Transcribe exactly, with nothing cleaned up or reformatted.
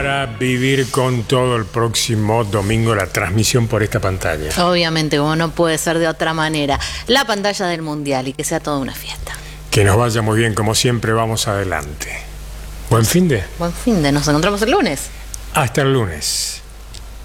Para vivir con todo el próximo domingo la transmisión por esta pantalla. Obviamente, como no puede ser de otra manera, la pantalla del Mundial y que sea toda una fiesta. Que nos vaya muy bien, como siempre, vamos adelante. Buen fin de. Buen fin de, nos encontramos el lunes. Hasta el lunes.